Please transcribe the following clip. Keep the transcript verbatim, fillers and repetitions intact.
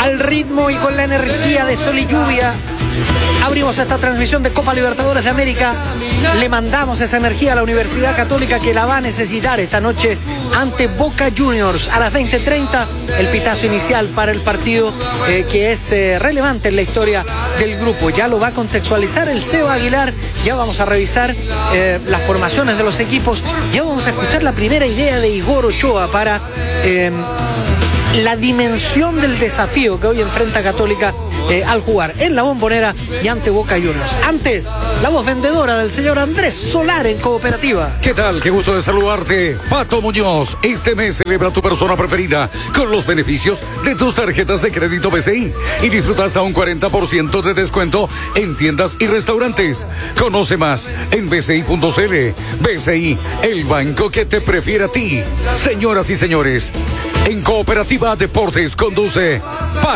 al ritmo y con la energía de sol y lluvia. Abrimos esta transmisión de Copa Libertadores de América. Le mandamos esa energía a la Universidad Católica, que la va a necesitar esta noche ante Boca Juniors a las veinte treinta. El pitazo inicial para el partido eh, que es eh, relevante en la historia del grupo. Ya lo va a contextualizar el Seba Aguilar. Ya vamos a revisar eh, las formaciones de los equipos. Ya vamos a escuchar la primera idea de Igor Ochoa para eh, la dimensión del desafío que hoy enfrenta Católica eh, al jugar en la Bombonera y ante Boca Juniors. Antes, la voz vendedora del señor Andrés Solar en Cooperativa. ¿Qué tal? Qué gusto de saludarte. Pato Muñoz, este mes celebra tu persona preferida con los beneficios de tus tarjetas de crédito B C I y disfruta hasta un cuarenta por ciento de descuento en tiendas y restaurantes. Conoce más en b c i punto c l. B C I, el banco que te prefiere a ti. Señoras y señores, en Cooperativa Deportes conduce Pato